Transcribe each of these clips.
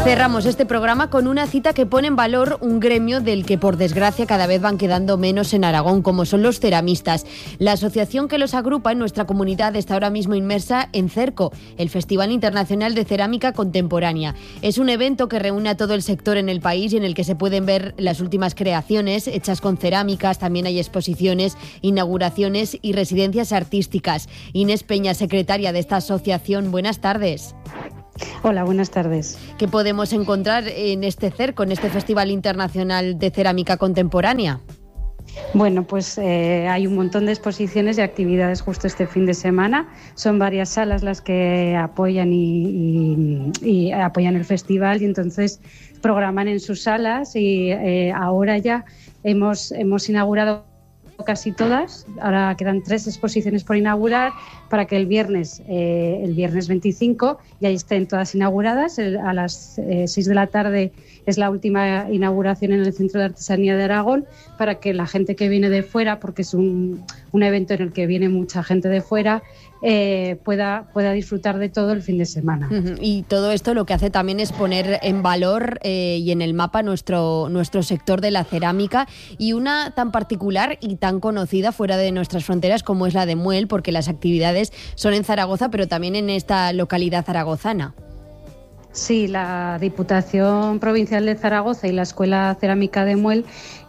Cerramos este programa con una cita que pone en valor un gremio del que, por desgracia, cada vez van quedando menos en Aragón, como son los ceramistas. La asociación que los agrupa en nuestra comunidad está ahora mismo inmersa en Cerco, el Festival Internacional de Cerámica Contemporánea. Es un evento que reúne a todo el sector en el país y en el que se pueden ver las últimas creaciones hechas con cerámicas. También hay exposiciones, inauguraciones y residencias artísticas. Inés Peña, secretaria de esta asociación, buenas tardes. Hola, buenas tardes. ¿Qué podemos encontrar en este Cerco, en este Festival Internacional de Cerámica Contemporánea? Bueno, pues hay un montón de exposiciones y actividades justo este fin de semana. Son varias salas las que apoyan y apoyan el festival, y entonces programan en sus salas, y ahora ya hemos inaugurado casi todas. Ahora quedan 3 exposiciones por inaugurar para que el viernes 25 ya estén todas inauguradas. A las 6 de la tarde es la última inauguración en el Centro de Artesanía de Aragón, para que la gente que viene de fuera, porque es un evento en el que viene mucha gente de fuera, pueda disfrutar de todo el fin de semana. Y todo esto lo que hace también es poner en valor y en el mapa nuestro sector de la cerámica, y una tan particular y tan conocida fuera de nuestras fronteras como es la de Muel, porque las actividades son en Zaragoza, pero también en esta localidad zaragozana. Sí, la Diputación Provincial de Zaragoza y la Escuela Cerámica de Muel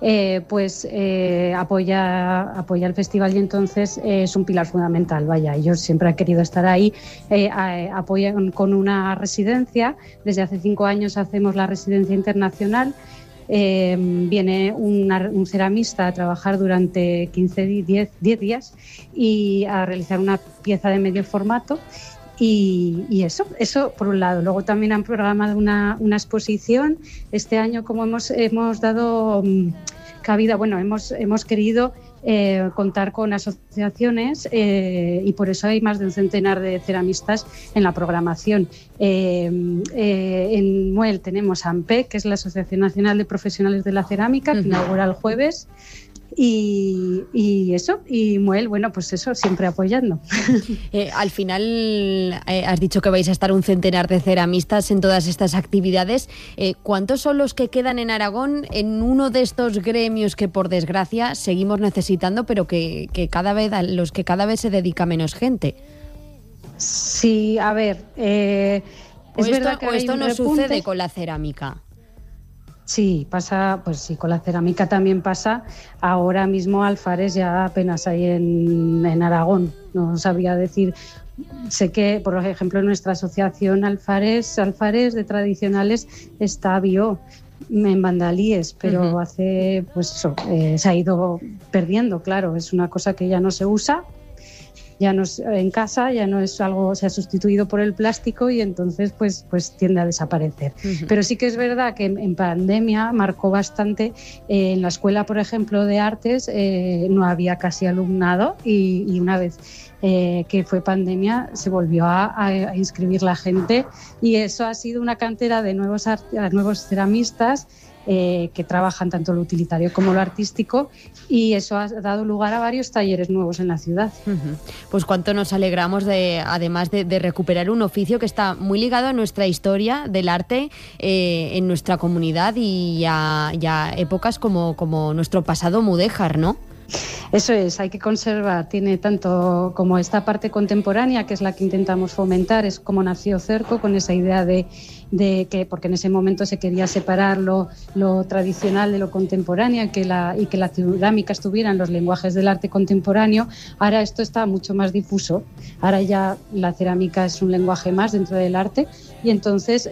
apoya el festival, y entonces es un pilar fundamental. Vaya, ellos siempre han querido estar ahí. Apoyan con una residencia. Desde hace 5 años hacemos la residencia internacional. Viene un ceramista a trabajar durante 10 días y a realizar una pieza de medio formato. Y eso por un lado. Luego también han programado una exposición. Este año, como hemos dado cabida, hemos querido contar con asociaciones, y por eso hay más de un centenar de ceramistas en la programación. En Muel tenemos AMPE, que es la Asociación Nacional de Profesionales de la Cerámica, que inaugura el jueves. Y Muel, pues eso, siempre apoyando. Al final has dicho que vais a estar un centenar de ceramistas en todas estas actividades. ¿Cuántos son los que quedan en Aragón en uno de estos gremios que, por desgracia, seguimos necesitando, pero que cada vez se dedica menos gente? Sí, a ver, es verdad que esto no sucede con la cerámica. Sí, pasa, pues sí, con la cerámica también pasa. Ahora mismo alfares ya apenas hay en Aragón. No sabía decir. Sé que, por ejemplo, en nuestra asociación alfares de tradicionales está Bio en Vandalíes, pero hace, se ha ido perdiendo, claro. Es una cosa que ya no se usa. Ya no es en casa, ya no es algo, se ha sustituido por el plástico, y entonces pues tiende a desaparecer. Pero sí que es verdad que en pandemia marcó bastante. En la escuela, por ejemplo, de artes no había casi alumnado, y una vez que fue pandemia se volvió a inscribir la gente, y eso ha sido una cantera de nuevos ceramistas que trabajan tanto lo utilitario como lo artístico, y eso ha dado lugar a varios talleres nuevos en la ciudad. Pues cuánto nos alegramos además de recuperar un oficio que está muy ligado a nuestra historia del arte en nuestra comunidad, y a épocas como nuestro pasado mudéjar, ¿no? Eso es, hay que conservar, tiene tanto como esta parte contemporánea, que es la que intentamos fomentar, es como nació Cerco, con esa idea de que, porque en ese momento se quería separar lo tradicional de lo contemporáneo, y que la cerámica estuviera en los lenguajes del arte contemporáneo. Ahora esto está mucho más difuso, ahora ya la cerámica es un lenguaje más dentro del arte, y entonces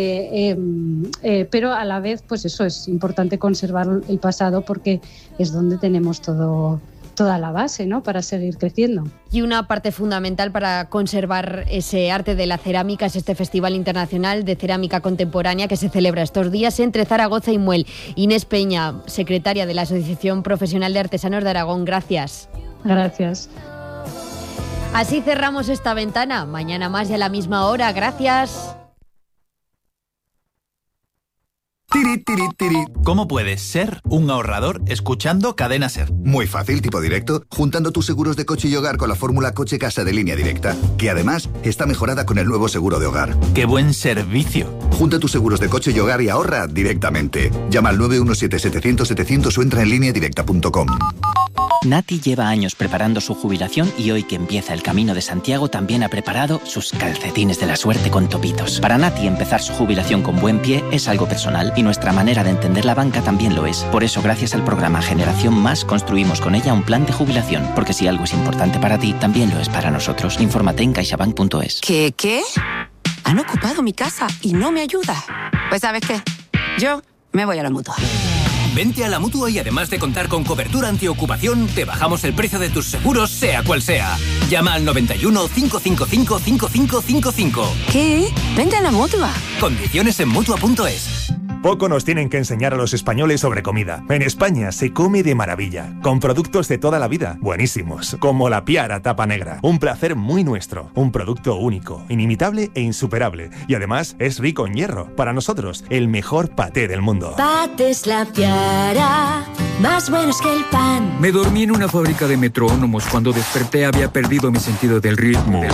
pero a la vez, pues eso, es importante conservar el pasado, porque es donde tenemos toda la base, ¿no?, para seguir creciendo. Y una parte fundamental para conservar ese arte de la cerámica es este Festival Internacional de Cerámica Contemporánea que se celebra estos días entre Zaragoza y Muel. Inés Peña, secretaria de la Asociación Profesional de Artesanos de Aragón, gracias. Gracias. Así cerramos esta ventana. Mañana más y a la misma hora. Gracias. Tiri, tiri, tiri. ¿Cómo puedes ser un ahorrador escuchando Cadena Ser? Muy fácil, tipo directo, juntando tus seguros de coche y hogar con la fórmula Coche-Casa de Línea Directa, que además está mejorada con el nuevo seguro de hogar. ¡Qué buen servicio! Junta tus seguros de coche y hogar y ahorra directamente. Llama al 917-700-700 o entra en lineadirecta.com. Nati lleva años preparando su jubilación y hoy que empieza el Camino de Santiago también ha preparado sus calcetines de la suerte con topitos. Para Nati empezar su jubilación con buen pie es algo personal y nuestra manera de entender la banca también lo es. Por eso, gracias al programa Generación Más, construimos con ella un plan de jubilación, porque si algo es importante para ti, también lo es para nosotros. Infórmate en caixabank.es. ¿Qué? Han ocupado mi casa y no me ayuda. Pues ¿sabes qué? Yo me voy a la Mutua. Vente a la Mutua y además de contar con cobertura antiocupación, te bajamos el precio de tus seguros, sea cual sea. Llama al 91 555 5555. ¿Qué? Vente a la Mutua. Condiciones en Mutua.es. Poco nos tienen que enseñar a los españoles sobre comida. En España se come de maravilla, con productos de toda la vida, buenísimos, como la Piara Tapa Negra. Un placer muy nuestro, un producto único, inimitable e insuperable. Y además es rico en hierro. Para nosotros, el mejor paté del mundo. Patés La Piara, más buenos que el pan. Me dormí en una fábrica de metrónomos. Cuando desperté había perdido mi sentido del ritmo.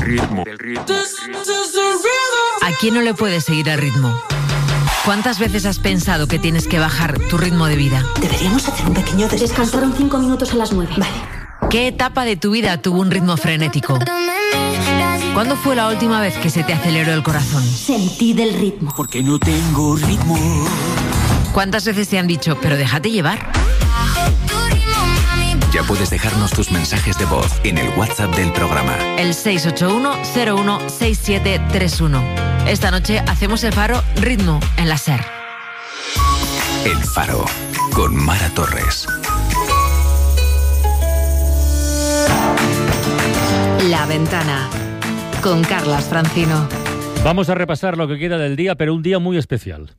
¿A quién no le puede seguir el ritmo? ¿Cuántas veces has pensado que tienes que bajar tu ritmo de vida? Deberíamos hacer un pequeño descanso. Descansaron 5 minutos a las 9. Vale. ¿Qué etapa de tu vida tuvo un ritmo frenético? ¿Cuándo fue la última vez que se te aceleró el corazón? Sentí del ritmo. Porque no tengo ritmo. ¿Cuántas veces te han dicho, pero déjate llevar? Ya puedes dejarnos tus mensajes de voz en el WhatsApp del programa. El 681-016731. Esta noche hacemos el Faro Ritmo en la SER. El Faro, con Mara Torres. La Ventana, con Carlas Francino. Vamos a repasar lo que queda del día, pero un día muy especial.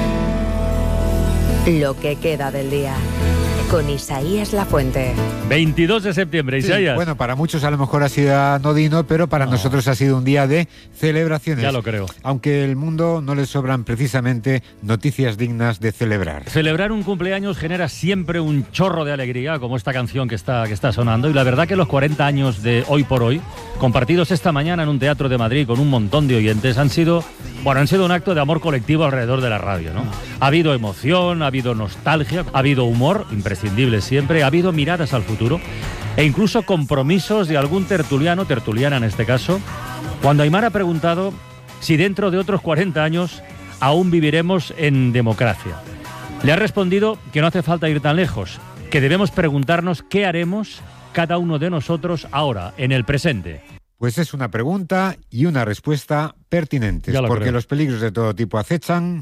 Lo que queda del día, con Isaías Lafuente. 22 de septiembre, Isaías. Sí, bueno, para muchos a lo mejor ha sido anodino, pero para nosotros ha sido un día de celebraciones. Ya lo creo. Aunque el mundo no le sobran precisamente noticias dignas de celebrar. Celebrar un cumpleaños genera siempre un chorro de alegría, como esta canción que está sonando. Y la verdad que los 40 años de Hoy por Hoy, compartidos esta mañana en un teatro de Madrid con un montón de oyentes, han sido un acto de amor colectivo alrededor de la radio, ¿no? Ha habido emoción, ha habido nostalgia, ha habido humor, imprescindible siempre, ha habido miradas al futuro e incluso compromisos de algún tertuliana en este caso, cuando Aymar ha preguntado si dentro de otros 40 años aún viviremos en democracia. Le ha respondido que no hace falta ir tan lejos, que debemos preguntarnos qué haremos cada uno de nosotros ahora, en el presente. Pues es una pregunta y una respuesta pertinentes, porque creo. Los peligros de todo tipo acechan.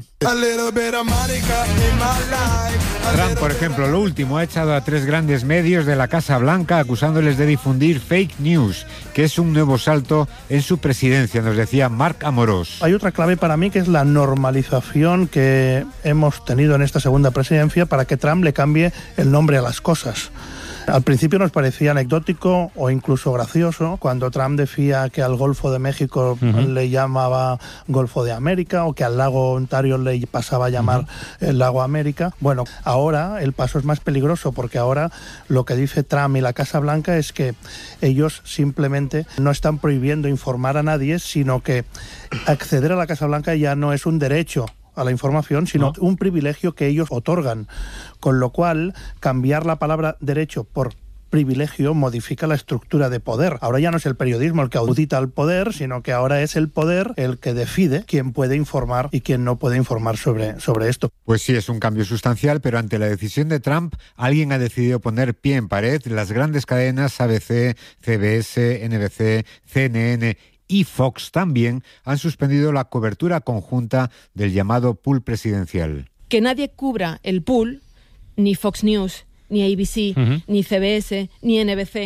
Trump, por ejemplo, lo último, ha echado a 3 grandes medios de la Casa Blanca acusándoles de difundir fake news, que es un nuevo salto en su presidencia, nos decía Marc Amorós. Hay otra clave para mí que es la normalización que hemos tenido en esta segunda presidencia para que Trump le cambie el nombre a las cosas. Al principio nos parecía anecdótico o incluso gracioso cuando Trump decía que al Golfo de México le llamaba Golfo de América o que al lago Ontario le pasaba a llamar el lago América. Bueno, ahora el paso es más peligroso porque ahora lo que dice Trump y la Casa Blanca es que ellos simplemente no están prohibiendo informar a nadie, sino que acceder a la Casa Blanca ya no es un derecho a la información, sino un privilegio que ellos otorgan, con lo cual cambiar la palabra derecho por privilegio modifica la estructura de poder. Ahora ya no es el periodismo el que audita al poder, sino que ahora es el poder el que decide quién puede informar y quién no puede informar sobre esto. Pues sí, es un cambio sustancial, pero ante la decisión de Trump, alguien ha decidido poner pie en pared. Las grandes cadenas ABC, CBS, NBC, CNN y Fox también han suspendido la cobertura conjunta del llamado pool presidencial. Que nadie cubra el pool, ni Fox News, ni ABC, ni CBS, ni NBC,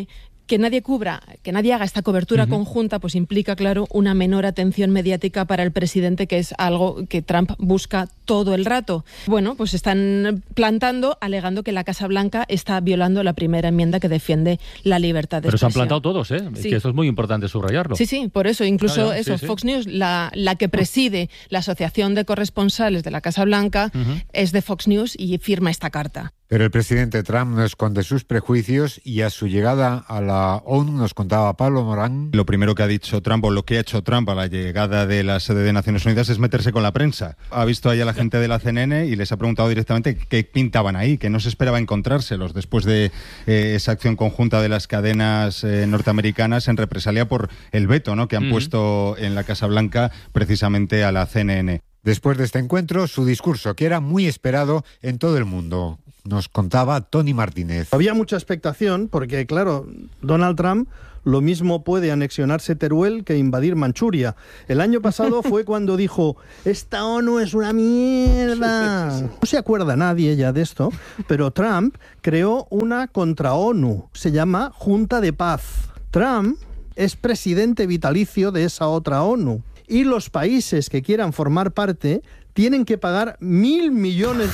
Que nadie haga esta cobertura conjunta, pues implica, claro, una menor atención mediática para el presidente, que es algo que Trump busca todo el rato. Bueno, pues están plantando, alegando que la Casa Blanca está violando la primera enmienda que defiende la libertad de expresión. Pero se han plantado todos, ¿eh? Sí. Que eso es muy importante subrayarlo. Sí, por eso. Incluso sí. Fox News, la que preside la Asociación de Corresponsales de la Casa Blanca, es de Fox News y firma esta carta. Pero el presidente Trump no esconde sus prejuicios y a su llegada a la ONU, nos contaba Pablo Morán. Lo primero que ha dicho Trump, o lo que ha hecho Trump a la llegada de la sede de Naciones Unidas, es meterse con la prensa. Ha visto ahí a la gente de la CNN y les ha preguntado directamente qué pintaban ahí, que no se esperaba encontrárselos después de esa acción conjunta de las cadenas norteamericanas en represalia por el veto, ¿no?, que han puesto en la Casa Blanca precisamente a la CNN. Después de este encuentro, su discurso, que era muy esperado en todo el mundo. Nos contaba Tony Martínez. Había mucha expectación porque, claro, Donald Trump lo mismo puede anexionarse Teruel que invadir Manchuria. El año pasado fue cuando dijo, esta ONU es una mierda. No se acuerda nadie ya de esto, pero Trump creó una contra-ONU. Se llama Junta de Paz. Trump es presidente vitalicio de esa otra ONU. Y los países que quieran formar parte tienen que pagar $1.000 millones.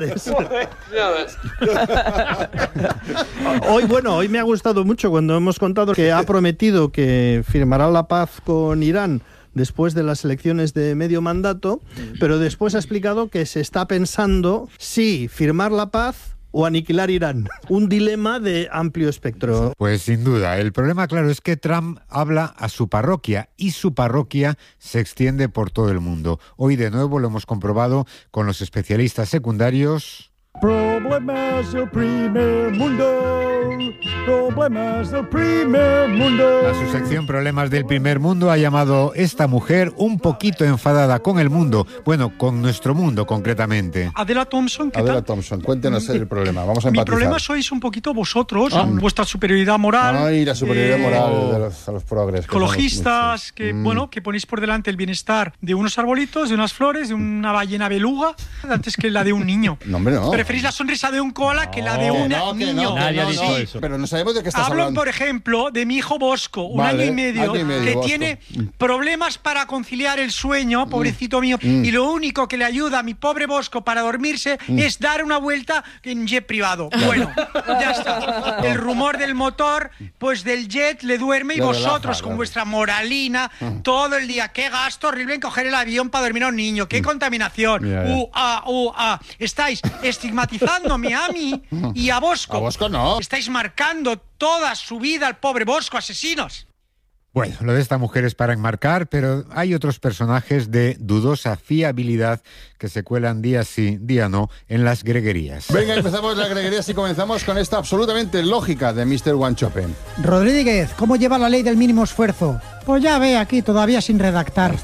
Hoy me ha gustado mucho cuando hemos contado que ha prometido que firmará la paz con Irán después de las elecciones de medio mandato, pero después ha explicado que se está pensando si firmar la paz o aniquilar Irán. Un dilema de amplio espectro. Pues sin duda. El problema, claro, es que Trump habla a su parroquia y su parroquia se extiende por todo el mundo. Hoy de nuevo lo hemos comprobado con los especialistas secundarios. Problemas del primer mundo, problemas del primer mundo. A su sección Problemas del primer mundo ha llamado esta mujer un poquito enfadada con el mundo, bueno, con nuestro mundo concretamente. Adela Thompson, ¿qué Adela tal? Thompson, cuéntenos el problema, vamos a empatizar. Mi problema sois un poquito vosotros, vuestra superioridad moral. Ay, la superioridad moral de los progres. Ecologistas, que ponéis por delante el bienestar de unos arbolitos, de unas flores, de una ballena beluga, antes que la de un niño. No, hombre, no. Preferís la sonrisa de un koala que la de un niño. Nadie ha dicho eso. Pero no sabemos de qué estás hablando. hablando. Por ejemplo, de mi hijo Bosco, un año y medio, que Bosco tiene problemas para conciliar el sueño, pobrecito mío, y lo único que le ayuda a mi pobre Bosco para dormirse es dar una vuelta en jet privado. Bueno, ya está. El rumor del motor, pues del jet le duerme y vosotros con vuestra moralina todo el día. Qué gasto horrible en coger el avión para dormir a un niño. Qué contaminación. Estáis estigmatizándome a mí y a Bosco. A Bosco no. Estáis marcando toda su vida al pobre Bosco, asesinos. Bueno, lo de esta mujer es para enmarcar, pero hay otros personajes de dudosa fiabilidad que se cuelan día sí, día no, en las greguerías. Venga, empezamos las greguerías y comenzamos con esta absolutamente lógica de Mr. Wanchopen. Rodríguez, ¿cómo lleva la ley del mínimo esfuerzo? Pues ya ve aquí, todavía sin redactar.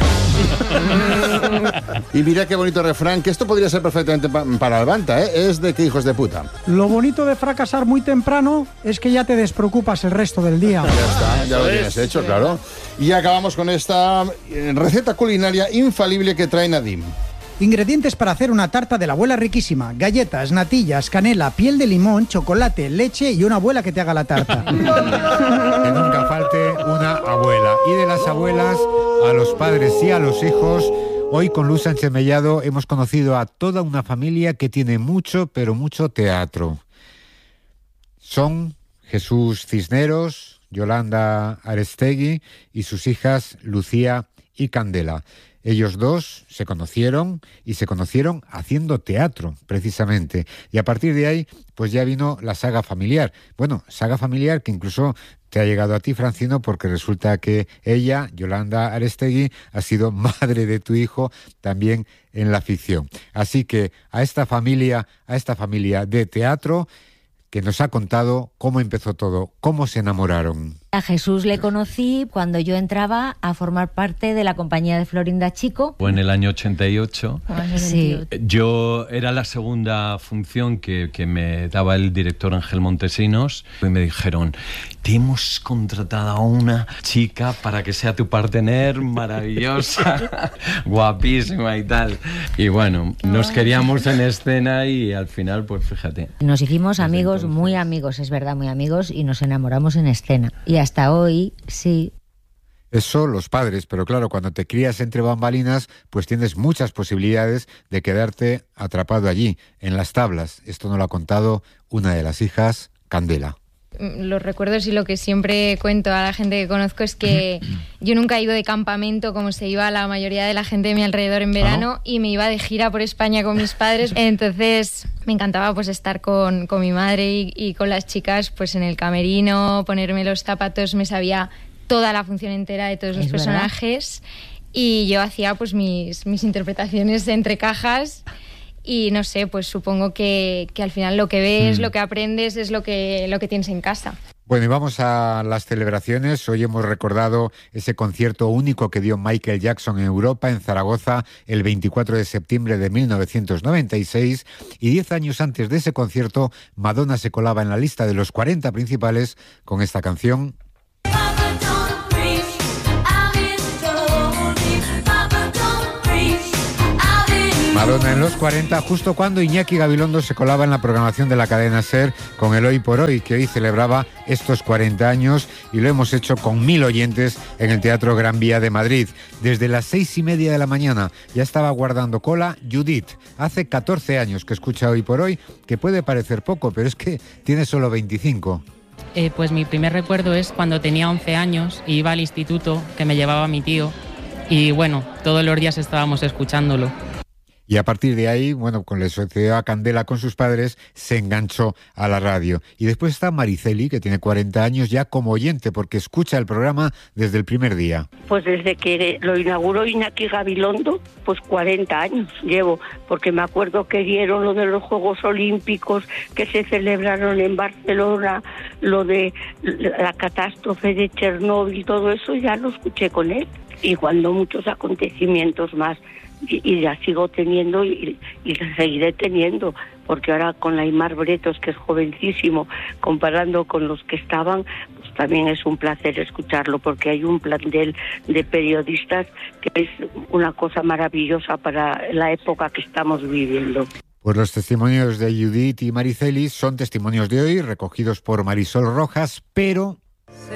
Y mira qué bonito refrán, que esto podría ser perfectamente para Albanta, ¿eh? Es de que hijos de puta. Lo bonito de fracasar muy temprano es que ya te despreocupas el resto del día. Ya está, ya lo tienes hecho, claro. Y acabamos con esta receta culinaria infalible que trae Nadim. Ingredientes para hacer una tarta de la abuela riquísima: galletas, natillas, canela, piel de limón, chocolate, leche y una abuela que te haga la tarta. Que nunca falte una abuela. Y de las abuelas a los padres y a los hijos. Hoy con Luz Sánchez Mellado hemos conocido a toda una familia que tiene mucho, pero mucho teatro. Son Jesús Cisneros, Yolanda Arestegui y sus hijas Lucía y Candela. Ellos dos se conocieron haciendo teatro, precisamente. Y a partir de ahí, pues ya vino la saga familiar. Bueno, saga familiar que incluso te ha llegado a ti, Francino, porque resulta que ella, Yolanda Arestegui, ha sido madre de tu hijo también en la ficción. Así que a esta familia de teatro que nos ha contado cómo empezó todo, cómo se enamoraron. A Jesús le conocí cuando yo entraba a formar parte de la compañía de Florinda Chico. Fue en el año 88. Sí. Yo era la segunda función que me daba el director Ángel Montesinos y me dijeron, te hemos contratado a una chica para que sea tu partener, maravillosa, guapísima y tal. Y bueno, nos queríamos en escena y al final, pues fíjate. Nos hicimos amigos, muy amigos, es verdad, muy amigos, y nos enamoramos en escena. Y hasta hoy, sí. Eso los padres, pero claro, cuando te crías entre bambalinas, pues tienes muchas posibilidades de quedarte atrapado allí, en las tablas. Esto nos lo ha contado una de las hijas, Candela. Los recuerdos y lo que siempre cuento a la gente que conozco es que yo nunca he ido de campamento como se iba la mayoría de la gente de mi alrededor en verano, y me iba de gira por España con mis padres. Entonces me encantaba pues estar con mi madre y con las chicas pues en el camerino, ponerme los zapatos, me sabía toda la función entera de todos los personajes, y yo hacía pues mis interpretaciones entre cajas. Y no sé, pues supongo que al final lo que ves, lo que aprendes es lo que tienes en casa. Bueno, y vamos a las celebraciones. Hoy hemos recordado ese concierto único que dio Michael Jackson en Europa, en Zaragoza, el 24 de septiembre de 1996. Y 10 años antes de ese concierto, Madonna se colaba en la lista de los 40 principales con esta canción. Madonna en los 40, justo cuando Iñaki Gabilondo se colaba en la programación de la cadena SER con el Hoy por Hoy, que hoy celebraba estos 40 años, y lo hemos hecho con 1000 oyentes en el Teatro Gran Vía de Madrid. Desde las 6:30 de la mañana ya estaba guardando cola Judith. Hace 14 años que escucha Hoy por Hoy, que puede parecer poco, pero es que tiene solo 25. Pues mi primer recuerdo es cuando tenía 11 años y iba al instituto, que me llevaba mi tío, y bueno, todos los días estábamos escuchándolo. Y a partir de ahí, bueno, con la sucedió a Candela con sus padres, se enganchó a la radio. Y después está Mariceli, que tiene 40 años ya como oyente, porque escucha el programa desde el primer día. Pues desde que lo inauguró Iñaki Gabilondo, pues 40 años llevo, porque me acuerdo que dieron lo de los Juegos Olímpicos que se celebraron en Barcelona, lo de la catástrofe de Chernóbil, todo eso ya lo escuché con él. Y cuando muchos acontecimientos más. Y la sigo teniendo y la seguiré teniendo, porque ahora con Aimar Bretos, que es jovencísimo, comparando con los que estaban, pues también es un placer escucharlo, porque hay un plantel de periodistas que es una cosa maravillosa para la época que estamos viviendo. Pues los testimonios de Judith y Mariceli son testimonios de hoy, recogidos por Marisol Rojas, pero